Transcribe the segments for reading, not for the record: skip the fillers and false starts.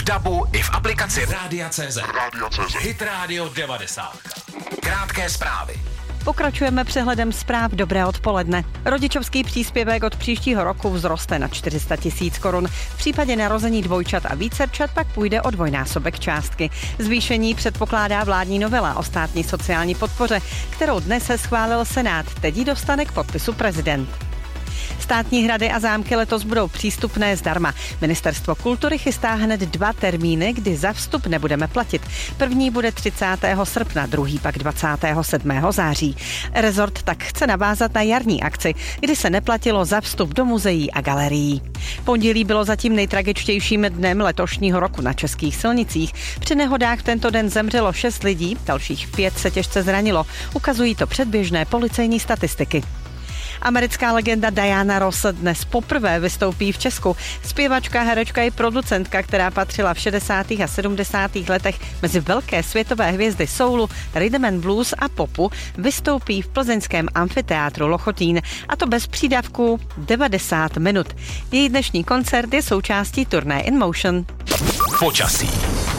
dabu i v aplikaci Rádia.cz. Hit Radio 90. Krátké zprávy. Pokračujeme přehledem zpráv. Dobré odpoledne. Rodičovský příspěvek od příštího roku vzroste na 400 000 korun. V případě narození dvojčat a vícerčat pak půjde o dvojnásobek částky. Zvýšení předpokládá vládní novela o státní sociální podpoře, kterou dnes se schválil Senát. Teď ji dostane k podpisu prezident. Státní hrady a zámky letos budou přístupné zdarma. Ministerstvo kultury chystá hned 2 termíny, kdy za vstup nebudeme platit. První bude 30. srpna, druhý pak 27. září. Rezort tak chce navázat na jarní akci, kdy se neplatilo za vstup do muzeí a galerií. Pondělí bylo zatím nejtragičtějším dnem letošního roku na českých silnicích. Při nehodách v tento den zemřelo 6 lidí, dalších 5 se těžce zranilo. Ukazují to předběžné policejní statistiky. Americká legenda Diana Ross dnes poprvé vystoupí v Česku. Zpěvačka, herečka i producentka, která patřila v 60. a 70. letech mezi velké světové hvězdy soulu, rhythm and blues a popu, vystoupí v plzeňském amfiteátru Lochotín, a to bez přídavku 90 minut. Její dnešní koncert je součástí turné In Motion. Počasí.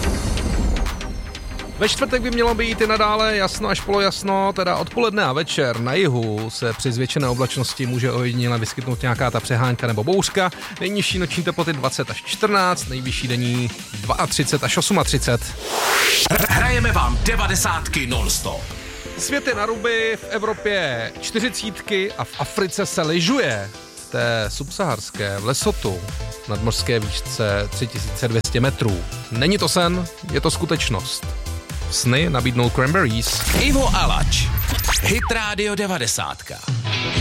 Ve čtvrtek by mělo být i nadále jasno až polojasno, teda odpoledne a večer na jihu se při zvětšené oblačnosti může ojediněle vyskytnout nějaká ta přehánka nebo bouřka. Nejnižší noční teploty 20 až 14, nejvyšší denní 32 až 38. Hrajeme vám 90 non-stop. Svět je na ruby, v Evropě 40 a v Africe se lyžuje. V té subsaharské, v Lesotu, nadmořské výšce 3200 metrů. Není to sen, je to skutečnost. Sny nabídnou Cranberries. Ivo Alač. Hit Radio 90.